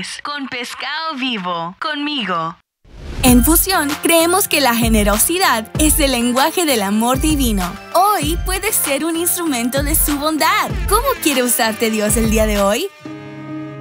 jueves con Pescado Vivo, conmigo. En Fusión, creemos que la generosidad es el lenguaje del amor divino. Hoy puedes ser un instrumento de su bondad. ¿Cómo quiere usarte Dios el día de hoy?